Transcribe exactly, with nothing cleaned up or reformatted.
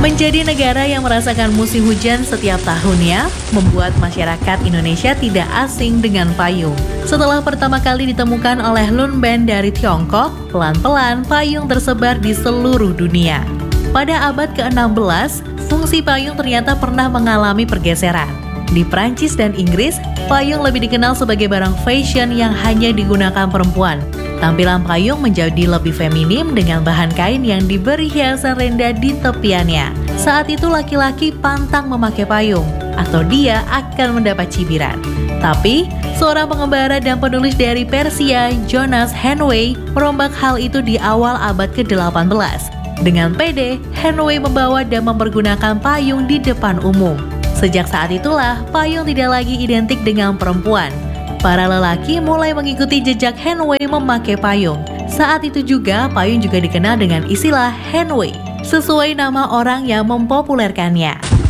Menjadi negara yang merasakan musim hujan setiap tahunnya, membuat masyarakat Indonesia tidak asing dengan payung. Setelah pertama kali ditemukan oleh Lun Ben dari Tiongkok, pelan-pelan payung tersebar di seluruh dunia. Pada abad ke enam belas, fungsi payung ternyata pernah mengalami pergeseran. Di Prancis dan Inggris, payung lebih dikenal sebagai barang fashion yang hanya digunakan perempuan. Tampilan payung menjadi lebih feminim dengan bahan kain yang diberi hiasan renda di tepiannya. Saat itu laki-laki pantang memakai payung, atau dia akan mendapat cibiran. Tapi, seorang pengembara dan penulis dari Persia, Jonas Henway, merombak hal itu di awal abad ke delapan belas. Dengan pede, Henway membawa dan mempergunakan payung di depan umum. Sejak saat itulah, payung tidak lagi identik dengan perempuan. Para lelaki mulai mengikuti jejak Henway memakai payung. Saat itu juga, payung juga dikenal dengan istilah Henway, sesuai nama orang yang mempopulerkannya.